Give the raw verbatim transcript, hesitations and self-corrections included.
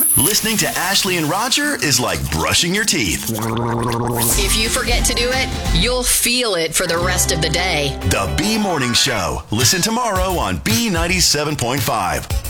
Listening to Ashley and Roger is like brushing your teeth. If you forget to do it, you'll feel it for the rest of the day. The B Morning Show. Listen tomorrow on B ninety-seven point five.